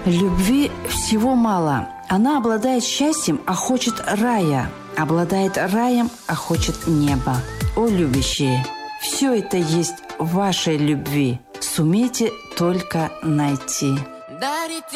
Любви всего мало. Она обладает счастьем, а хочет рая. Обладает раем, а хочет неба. О, любящие, все это есть в вашей любви. Сумейте только найти.